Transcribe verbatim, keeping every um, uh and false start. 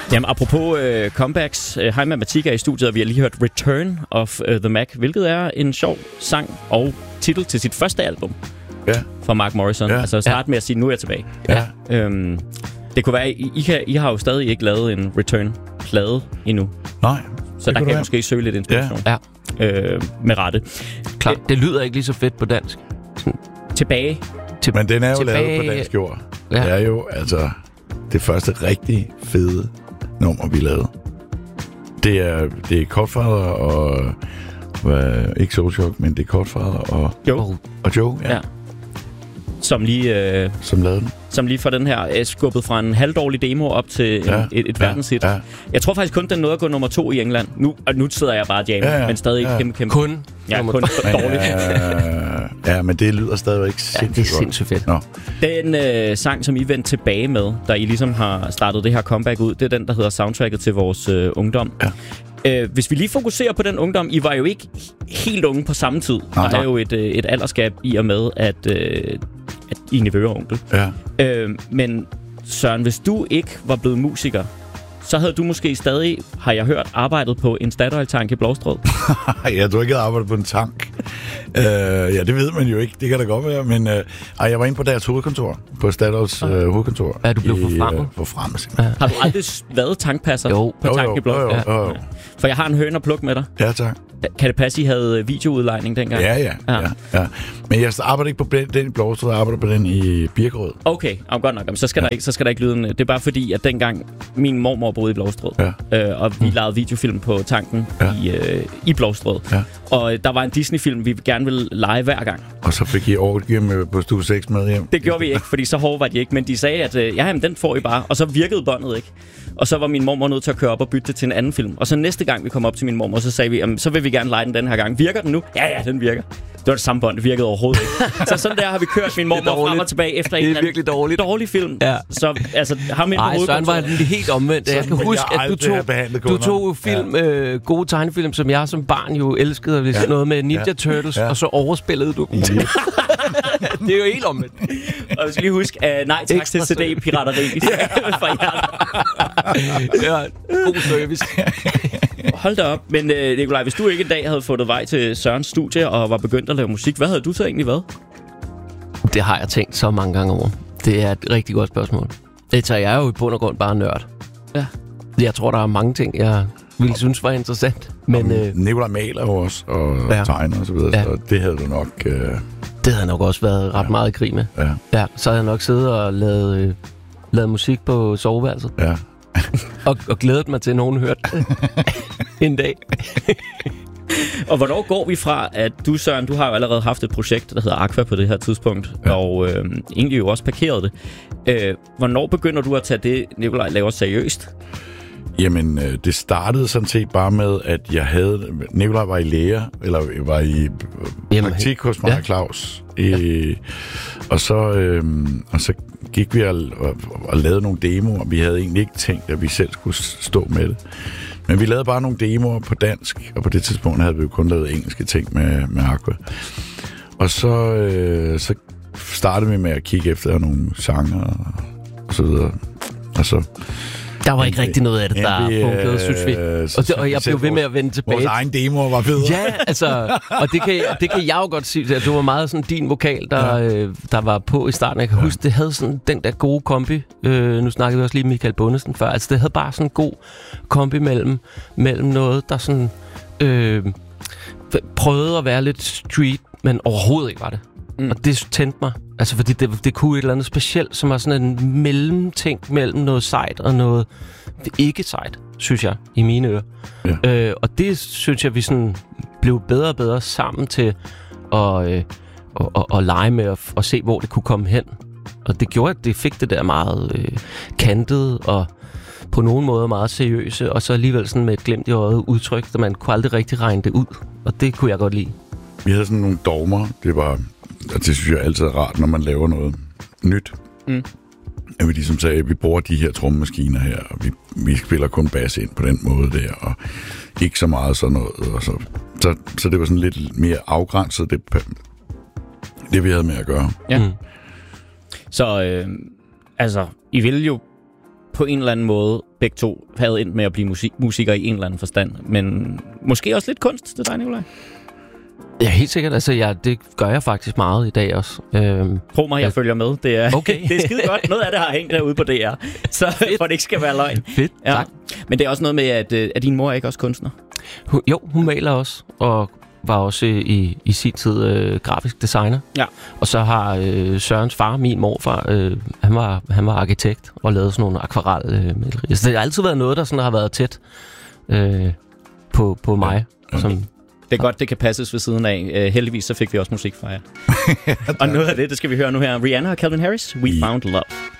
Jamen, apropos uh, comebacks. Uh, Hej Matematika i studiet, og vi har lige hørt Return of uh, the Mac, hvilket er en sjov sang og titel til sit første album. Ja. Fra Mark Morrison. Ja. Altså start ja. med at sige, nu er jeg tilbage. Ja. Øhm, det kunne være, I, I, kan, I har jo stadig ikke lavet en Return-plade endnu. Nej. Så der kan jeg måske søge lidt inspiration. Ja. Øh, med rette. Klart, det lyder ikke lige så fedt på dansk. Sådan. Tilbage. Til, Men den er jo tilbage. lavet på dansk jord. Ja. Det er jo altså det første rigtig fede nummer, vi lavede. Det er, det er Cutfather og... Hvad, ikke Soul Shock, men det er Cutfather og Joe. Og Joe, ja. ja. Som lige... Øh, som lavede den. Som lige for den her er skubbet fra en halvdårlig demo op til ja. en, et, et ja. verdenshit. Ja. Jeg tror faktisk kun, den nåede at gå nummer to i England. Nu, og nu sidder jeg bare og jammer, ja, ja. men stadig ja. kæmpe, kæmpe. Kun? Ja, kun dårligt. Ja, ja, men det lyder stadigvæk sindssygt ja, det er sindssygt fedt. Nå. Den øh, sang, som I vendte tilbage med, da I ligesom har startet det her comeback ud, det er den, der hedder soundtracket til vores øh, ungdom. Ja. Øh, hvis vi lige fokuserer på den ungdom, I var jo ikke helt unge på samme tid. Nej, og har jo et, øh, et aldersgab i og med, at, øh, at I er nevø og onkel. Ja. Øh, men Søren, hvis du ikke var blevet musiker, så havde du måske stadig, har jeg hørt, arbejdet på en Statoil-tank i Blovstrød. Jeg tror ikke, jeg arbejdet på en tank. uh, ja, det ved man jo ikke. Det kan da godt være. Men uh, ej, jeg var inde på deres hovedkontor. På Statoils uh, hovedkontor. Ja, du blev forfremmet. Uh, forfremmet, simpelthen. Ja. Har du aldrig været tankpasser jo. på jo, tank i Blovstrød? Jo, jo, jo, jo. For jeg har en høne at plukke med dig. Ja, tak. Kan det passe, I havde videoudlejning dengang? Ja, ja. ja. ja, ja. Men jeg arbejder ikke på den i Blovstrød, jeg arbejder på den i Birkerød. Okay, oh, godt nok. Så skal, ja. der ikke, så skal der ikke lyde en... Det er bare fordi, at dengang min mormor boede i Blovstrød, ja. øh, og vi mm. lavede videofilm på tanken ja. i, øh, i Blovstrød. Ja. Og der var en Disney-film, vi gerne ville lege hver gang. Og så fik I overgivet på Stue seks med hjem? Det gjorde vi ikke, fordi så hårde var de ikke. Men de sagde, at øh, ja, jamen, den får I bare. Og så virkede båndet ikke. Og så var min mormor nødt til at køre op og bytte det til en anden film. Og så næste gang, vi kom op til min mormor, så sagde vi, jamen, så vil vi gerne lege den den her gang. Virker den nu? Ja, ja, den virker. Det var det samme bånd, det virkede overhovedet ikke. Så sådan der har vi kørt min mormor frem og tilbage efter en eller anden virkelig dårligt. dårlig film. Ja. Så altså, ham ind på hovedet. Nej, Søren var den helt omvendt. Jeg kan huske, jeg at du tog, du tog film, ja. øh, gode tegnefilm, som jeg som barn jo elskede. Ja. Noget med Ninja ja. Turtles, ja. og så overspillede du dem. Ja. Det er jo helt omvendt. Og jeg skal lige huske, uh, nej tak til C D-pirateri. Ja, god service. Hold da op. Men uh, Nikolaj, hvis du ikke en dag havde fundet vej til Sørens studie og var begyndt at lave musik, hvad havde du så egentlig været? Det har jeg tænkt så mange gange over. Det er et rigtig godt spørgsmål. Det jeg er jo i bund og grund bare nørd. Ja. Jeg tror, der er mange ting, jeg ville synes var interessant. Men øh, Nikolaj maler jo også, og ja. tegner og så videre, ja. Så det havde du nok... Øh... Det havde nok også været ret ja. meget i krig med. Ja. Ja, så havde jeg nok siddet og lavet, øh, lavet musik på soveværelset. Ja. og, og glædet mig til, at nogen hørte en dag. Og hvornår går vi fra, at du, Søren, du har jo allerede haft et projekt, der hedder Aqua på det her tidspunkt, ja. og øh, egentlig jo også parkeret det. Øh, hvornår begynder du at tage det, Nikolaj laver, seriøst? Jamen, øh, det startede sådan set bare med, at jeg havde... Nikolaj var i lære, eller var i Jamen, praktik hos mig, ja. Claus. I, ja. og, så, øh, og så gik vi og, og, og lavede nogle demoer. Vi havde egentlig ikke tænkt, at vi selv skulle stå med det. Men vi lavede bare nogle demoer på dansk, og på det tidspunkt havde vi jo kun lavet engelske ting med, med Aqua. Og så, øh, så startede vi med at kigge efter nogle sanger og, og så videre. Og så... Der var ikke rigtig noget af det, der fungerede, synes vi. Og, det, og jeg blev ved med at vende tilbage. Vores egen demo var federe. Ja, altså, og det kan, det kan jeg jo godt sige, at det var meget sådan din vokal, der, ja. øh, der var på i starten. Jeg kan ja. huske, det havde sådan den der gode kombi. Øh, nu snakkede vi også lige med Michael Bundesen før. Altså, det havde bare sådan en god kombi mellem, mellem noget, der sådan øh, prøvede at være lidt street, men overhovedet ikke var det. Mm. Og det tændte mig. Altså, fordi det, det kunne et eller andet specielt, som var sådan en mellemting mellem noget sejt og noget ikke sejt, synes jeg, i mine ører. Ja. Øh, og det synes jeg, vi sådan blev bedre og bedre sammen til at, øh, at, at, at lege med og, og se, hvor det kunne komme hen. Og det gjorde, at det fik det der meget øh, kantet og på nogen måde meget seriøse, og så alligevel sådan med et glimt i øjet udtryk, at man kunne aldrig rigtig regne det ud. Og det kunne jeg godt lide. Vi havde sådan nogle dogmer. Det var... Og det synes jeg altid er rart, når man laver noget nyt. Mm. At vi ligesom sagde, at vi bruger de her trommemaskiner her, og vi, vi spiller kun bass ind på den måde der, og ikke så meget sådan noget. Og så, så, så det var sådan lidt mere afgrænset, det, det vi havde med at gøre. Ja. Mm. Så øh, altså, I ville jo på en eller anden måde begge to havde endt med at blive musik- musikere i en eller anden forstand. Men måske også lidt kunst til dig, Nikolaj? Ja, helt sikkert. Altså, ja, det gør jeg faktisk meget i dag også. Øhm, Tro mig, jeg ja. følger med. Det er, okay. det er skide godt. Noget af det har hængt derude på D R, så for det ikke skal være løgn. Fedt, ja. tak. Men det er også noget med, at, at din mor er ikke også kunstner? Hun, jo, hun maler også, og var også i, i sin tid øh, grafisk designer. Ja. Og så har øh, Sørens far, min morfar, øh, han, var, han var arkitekt og lavede sådan nogle akvarelmalerier. Øh, så det har altid været noget, der sådan har været tæt øh, på, på mig. Ja. Som, det er godt, det kan passes ved siden af. Uh, heldigvis så fik vi også musik fra jer. Og noget af det, det skal vi høre nu her. Rihanna og Calvin Harris, We Found Love.